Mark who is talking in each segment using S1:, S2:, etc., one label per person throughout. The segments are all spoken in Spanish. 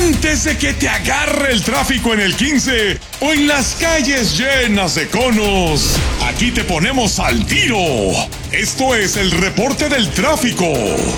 S1: Antes de que te agarre el tráfico en el 15 o en las calles llenas de conos, aquí te ponemos al tiro. Esto es el reporte del tráfico.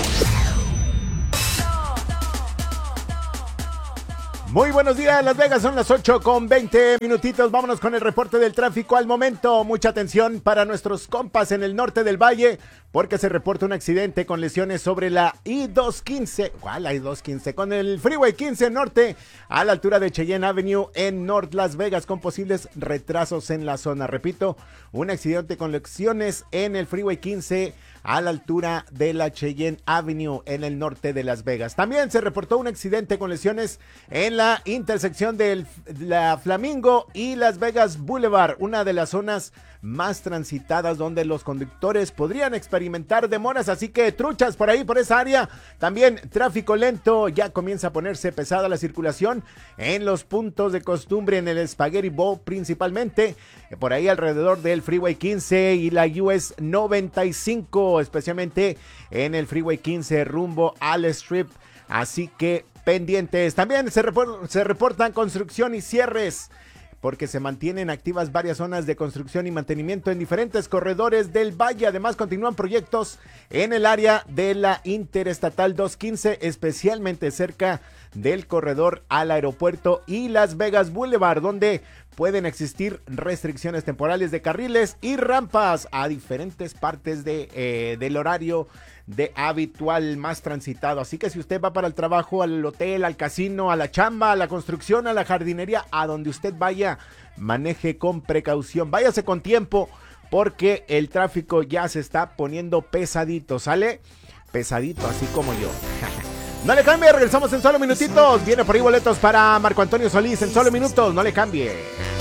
S2: Muy buenos días, Las Vegas, son las 8:20. Vámonos con el reporte del tráfico al momento. Mucha atención para nuestros compas en el norte del valle, porque se reporta un accidente con lesiones sobre la I-215. ¿Cuál la I-215? Con el Freeway 15 Norte, a la altura de Cheyenne Avenue en North Las Vegas, con posibles retrasos en la zona. Repito, un accidente con lesiones en el Freeway 15 a la altura de la Cheyenne Avenue en el norte de Las Vegas. También se reportó un accidente con lesiones en la intersección de la Flamingo y Las Vegas Boulevard, una de las zonas más transitadas donde los conductores podrían experimentar demoras, así que truchas por ahí, por esa área. También tráfico lento, ya comienza a ponerse pesada la circulación en los puntos de costumbre en el Spaghetti Bowl, principalmente por ahí alrededor del Freeway 15 y la US 95, especialmente en el Freeway 15 rumbo al Strip, así que pendientes. También se reportan construcción y cierres, porque se mantienen activas varias zonas de construcción y mantenimiento en diferentes corredores del valle. Además, continúan proyectos en el área de la Interestatal 215, especialmente cerca del corredor al aeropuerto y Las Vegas Boulevard, donde pueden existir restricciones temporales de carriles y rampas a diferentes partes del horario de habitual más transitado. Así que si usted va para el trabajo, al hotel, al casino, a la chamba, a la construcción, a la jardinería, a donde usted vaya, maneje con precaución, váyase con tiempo, porque el tráfico ya se está poniendo pesadito, ¿sale? Pesadito, así como yo. No le cambie, regresamos en solo minutitos. Viene por ahí boletos para Marco Antonio Solís en solo minutos, no le cambie.